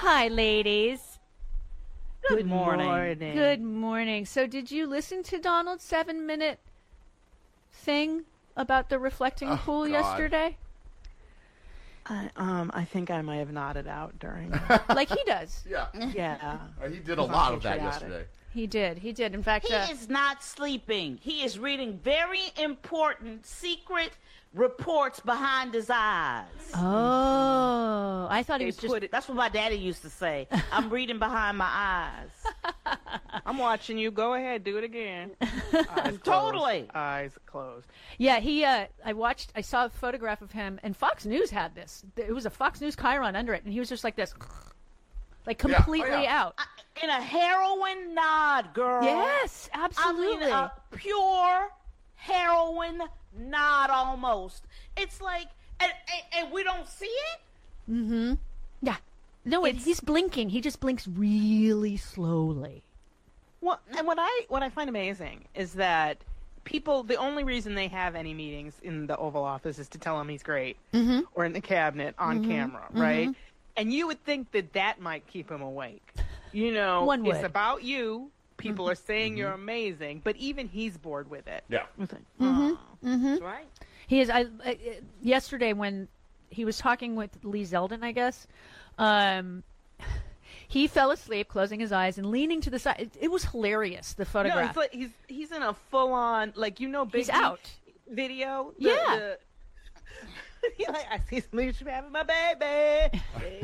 Hi, ladies. Good morning. Good morning. So did you listen to Donald's 7-minute thing about the reflecting pool yesterday? I think I might have nodded out during. Like he does. Yeah. Yeah. He did a lot of that yesterday. He did. In fact, he is not sleeping. He is reading very important secret reports behind his eyes. Oh, I thought he was just. That's what my daddy used to say. I'm reading behind my eyes. I'm watching you. Go ahead, do it again. Totally. Eyes closed. Yeah, I saw a photograph of him, and Fox News had this. It was a Fox News chyron under it, and he was just like this, like completely out. In a heroin nod, girl. Yes, absolutely. I mean, a pure heroin nod almost. It's like, and we don't see it? Mm-hmm. Yeah. No, he's blinking. He just blinks really slowly. Well, and what I find amazing is that people, the only reason they have any meetings in the Oval Office is to tell him he's great, or in the cabinet on camera, right? And you would think that might keep him awake. You know, One would. It's about you. People are saying you're amazing, but even he's bored with it. Yeah. That's right. He is. Yesterday when he was talking with Lee Zeldin, I guess, he fell asleep, closing his eyes and leaning to the side. It was hilarious. The photograph. No, it's like he's in a full on, like, you know, Big He's out video. Yeah. Like, I see somebody having my baby.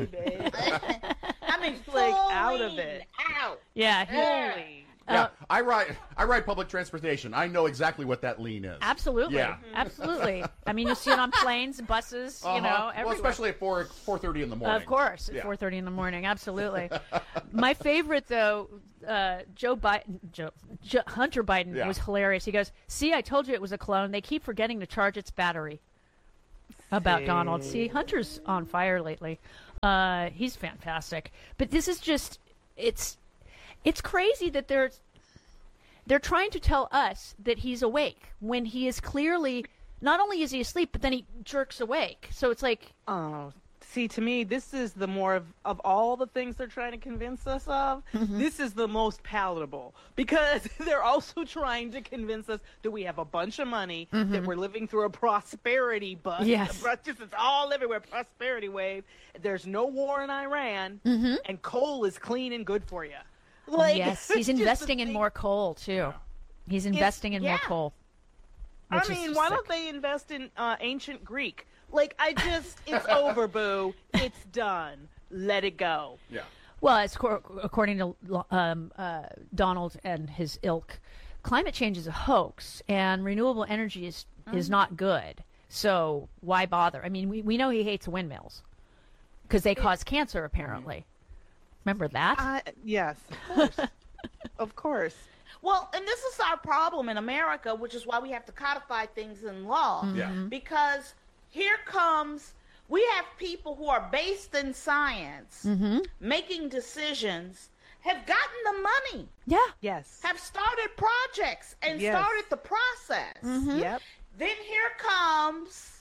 I mean, like out of it. Out. Yeah. Holy. Yeah, I ride public transportation. I know exactly what that lean is. Absolutely. Yeah. Absolutely. I mean, you see it on planes, buses, you know, everywhere. Well, especially at 4:30 in the morning. Of course, at 4:30 in the morning. Absolutely. My favorite, though, Hunter Biden was hilarious. He goes, "See, I told you it was a clone. They keep forgetting to charge its battery." About Donald. See, Hunter's on fire lately. He's fantastic. But this is just, it's crazy that they're trying to tell us that he's awake when he is clearly, not only is he asleep, but then he jerks awake. So it's like, oh, see, to me, this is the more of all the things they're trying to convince us of, this is the most palatable. Because they're also trying to convince us that we have a bunch of money, that we're living through a prosperity bust. Yes. It's all everywhere, prosperity wave. There's no war in Iran, and coal is clean and good for you. Like, yes, he's investing in more coal, too. He's investing in more coal. I mean, why don't they invest in ancient Greek? Like, it's over, boo. It's done. Let it go. Yeah. Well, according to Donald and his ilk, climate change is a hoax, and renewable energy is not good. So why bother? I mean, we know he hates windmills because they cause cancer, apparently. Remember that? Yes, of course. Of course. Well, and this is our problem in America, which is why we have to codify things in law. Yeah. Because here comes, we have people who are based in science, making decisions, have gotten the money. Yeah. Yes. Have started projects and started the process. Yep. Then here comes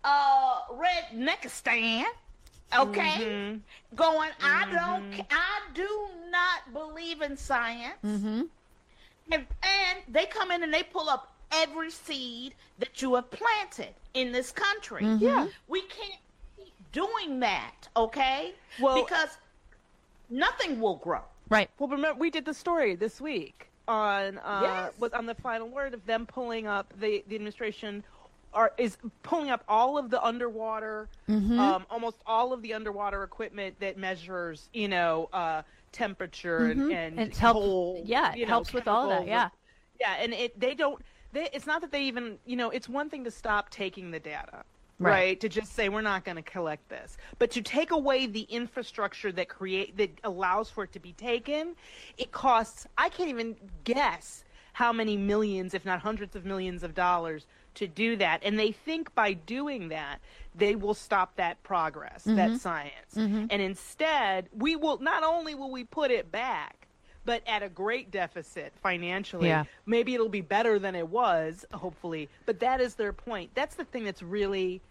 Redneckistan, okay, going, I do not believe in science. And they come in and they pull up every seed that you have planted in this country. Yeah. We can't keep doing that, okay? Well, because nothing will grow. Right. Well, remember, we did the story this week on on the final word of them pulling up, the administration is pulling up all of the underwater, almost all of the underwater equipment that measures, temperature and coal. Yeah, it helps with all that. Yeah. Yeah, and it's not that they even, it's one thing to stop taking the data. Right. To just say we're not going to collect this, but to take away the infrastructure that allows for it to be taken, it costs. I can't even guess how many millions, if not hundreds of millions of dollars to do that. And they think by doing that, they will stop that progress, that science. And instead, we will not only will we put it back, but at a great deficit financially. Yeah. Maybe it'll be better than it was, hopefully. But that is their point. That's the thing that's really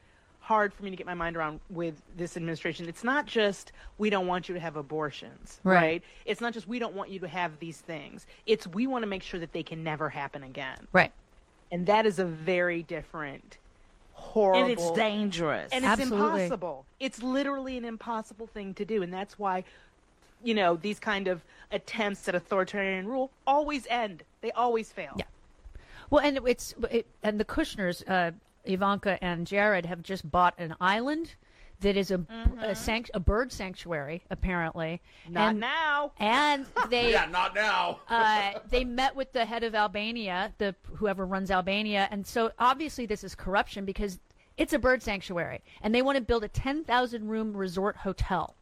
hard for me to get my mind around with this administration. It's not just we don't want you to have abortions, Right. right? It's not just we don't want you to have these things. It's we want to make sure that they can never happen again. Right. And that is a very different, horrible. And it's dangerous. And it's Absolutely. impossible. It's literally an impossible thing to do. And that's why, you know, these kind of attempts at authoritarian rule always end. They always fail. Yeah. Well, and and the Kushners, Ivanka and Jared, have just bought an island that is a bird sanctuary, apparently. Not now. And they Yeah, not now. they met with the head of Albania, whoever runs Albania, and so obviously this is corruption because it's a bird sanctuary, and they want to build a 10,000-room resort hotel.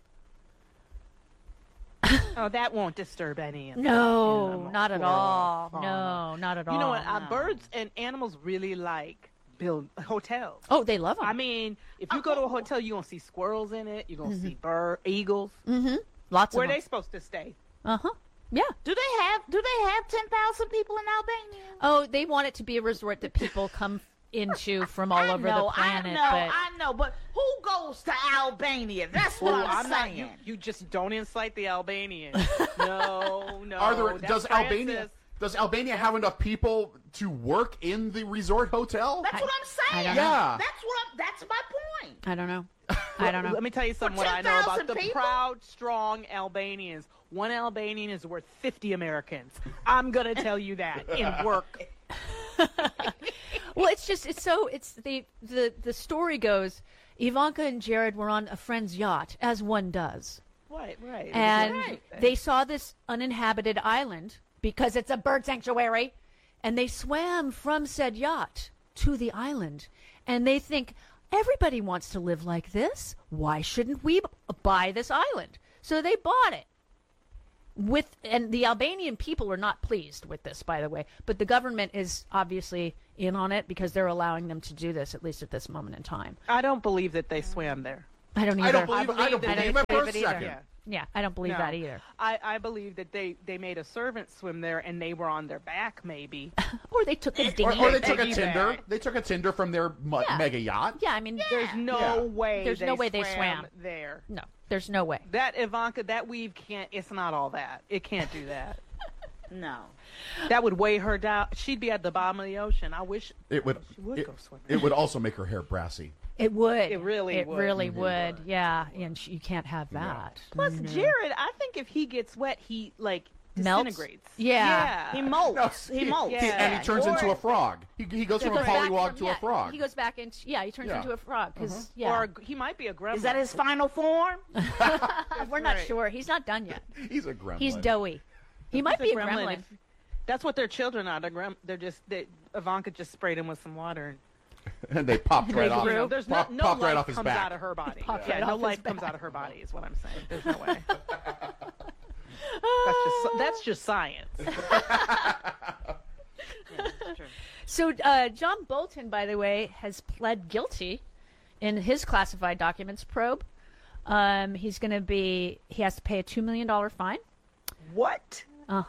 Oh, that won't disturb any of them. No, Yeah, not at poor all. farmer. No, not at all. You know what? Birds and animals really like build hotels. Oh, they love them. I mean, if you go to a hotel, you're going to see squirrels in it. You're going to see eagles. Lots Where of are them. they supposed to stay? Uh-huh. Yeah. Do they have 10,000 people in Albania? Oh, they want it to be a resort that people come into from all over the planet. I know, but who goes to Albania? That's what I'm not. saying. You just don't incite the Albanians. No. Does Albania have enough people to work in the resort hotel? That's what I'm saying. I don't know. Yeah. That's my point. I don't know. I don't know. Let me tell you something. For What I know about 10,000 the people? proud, strong Albanians. One Albanian is worth 50 Americans. I'm gonna tell you that in work. Well, the story goes, Ivanka and Jared were on a friend's yacht, as one does. Right. And Right. they saw this uninhabited island because it's a bird sanctuary, and they swam from said yacht to the island. And they think, everybody wants to live like this. Why shouldn't we buy this island? So they bought it. And the Albanian people are not pleased with this, by the way, but the government is obviously in on it because they're allowing them to do this, at least at this moment in time. I don't believe that they swam there. I don't either. I don't believe it for a either. second. Yeah, I don't believe No. that either. I believe that they made a servant swim there and they were on their back, maybe. Or they took a dinghy. Or they took a Piggyback. Tinder. They took a Tinder from their Yeah. mega yacht. Yeah, I mean, There's no way. There's no way they swam there. No, there's no way. That Ivanka, that weave can't. It's not all that. It can't do that. No. That would weigh her down. She'd be at the bottom of the ocean. I wish It would. she would go swimming. It would also make her hair brassy. It would. It really would. really would. Yeah, and you can't have that. Plus, Jared, I think if he gets wet, he Melts? disintegrates. Yeah. He molts. He molts. Yeah. And he turns into a frog. He goes from a pollywog to a frog. He goes back into he turns into a frog because Or he might be a gremlin. Is that his final form? we're not right. sure. He's not done yet. He's a gremlin. He's doughy. He might be a gremlin. That's what their children are. Ivanka just sprayed him with some water. And they popped right off. grew. There's Popped no life right off his comes back. out of her body. Popped Yeah, right no off his life comes back. out of her body is what I'm saying. There's no way. That's just science. So John Bolton, by the way, has pled guilty in his classified documents probe. He has to pay a $2 million fine. What?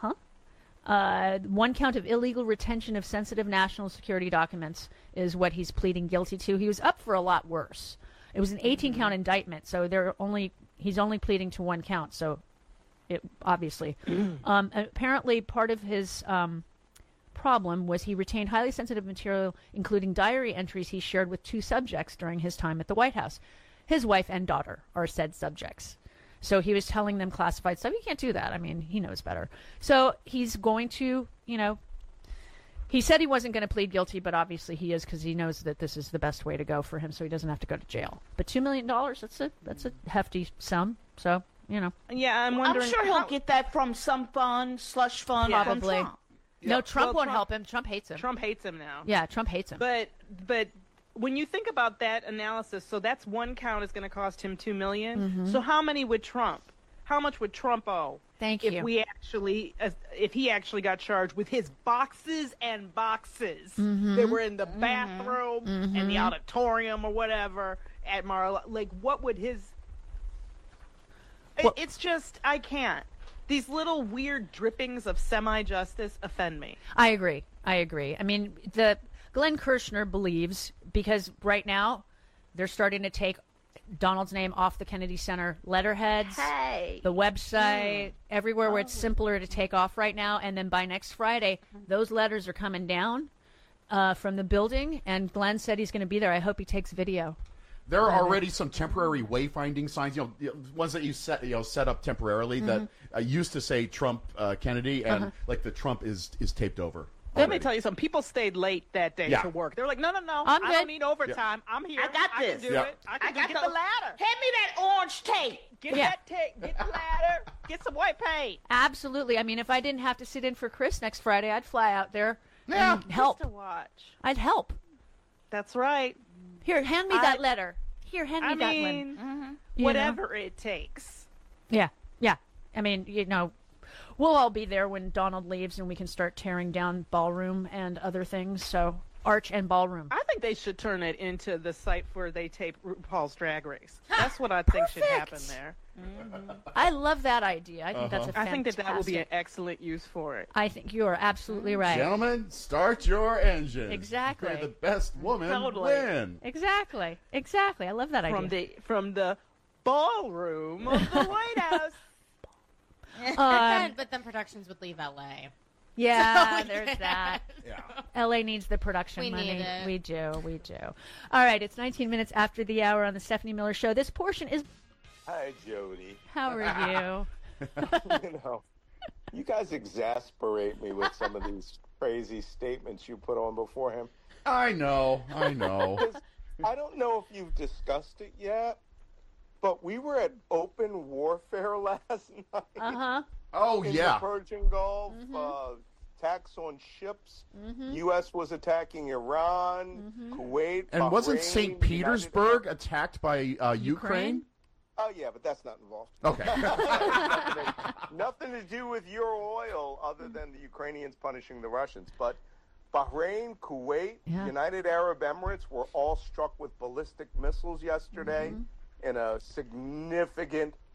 One count of illegal retention of sensitive national security documents is what he's pleading guilty to. He was up for a lot worse. It was an 18-count indictment, so he's only pleading to one count. So, obviously, apparently, part of his problem was he retained highly sensitive material, including diary entries he shared with two subjects during his time at the White House. His wife and daughter are said subjects. So he was telling them classified stuff. You can't do that. I mean, he knows better. So he's going to, he said he wasn't going to plead guilty, but obviously he is because he knows that this is the best way to go for him so he doesn't have to go to jail. But $2 million, that's a hefty sum. So, Yeah, I'm wondering. I'm sure he'll get that from some fund, slush fund, from Probably. Trump. No, Yeah. Trump Well, won't Trump- help him. Trump hates him. Trump hates him now. Yeah, Trump hates him. But when you think about that analysis, so that's one count is going to cost him $2 million. So how much would Trump owe? Thank if you. if he actually got charged with his boxes and boxes that were in the bathroom and the auditorium or whatever at Mar-a-Lago, what would his? It's just I can't. These little weird drippings of semi-justice offend me. I agree. I mean, Glenn Kirshner believes, because right now They're starting to take Donald's name off the Kennedy Center letterheads, the website, everywhere where it's simpler to take off right now. And then by next Friday, those letters are coming down from the building. And Glenn said he's going to be there. I hope he takes video. There are already some temporary wayfinding signs, ones that you set up temporarily that used to say Trump Kennedy, and like the Trump is taped over. Let me tell you something. People stayed late that day to work. They were like, no, I don't need overtime. I'm here. I got this. I can do it. I can get the ladder. Hand me that orange tape. Get that tape. Get the ladder. Get some white paint. Absolutely. I mean, if I didn't have to sit in for Chris next Friday, I'd fly out there and help. Just to watch. I'd help. That's right. Here, hand me that letter. Here, hand me that one. Whatever it takes. Yeah. I mean, we'll all be there when Donald leaves and we can start tearing down ballroom and other things. So, Arch and ballroom. I think they should turn it into the site where they tape RuPaul's Drag Race. That's what I think should happen there. I love that idea. I think that's a fantastic. I think that will be an excellent use for it. I think you are absolutely right. Gentlemen, start your engine. Exactly. May the best woman win. Exactly. I love that idea. From the ballroom of the White House. But then Productions would leave LA. Yeah, there's that. Yeah. LA needs the production money. Need it. We do. All right, it's 19 minutes after the hour on the Stephanie Miller Show. This portion is... Hi, Jody. How are you? You guys exasperate me with some of these crazy statements you put on before him. I know. I don't know if you've discussed it yet, but we were at open warfare last night. Oh, in the Persian Gulf, attacks on ships. U.S. was attacking Iran, Kuwait, and Bahrain, wasn't St. Petersburg attacked by Ukraine? Oh, yeah, but that's not involved. Okay. Nothing to do with your oil other than the Ukrainians punishing the Russians. But Bahrain, Kuwait, United Arab Emirates were all struck with ballistic missiles yesterday in a significant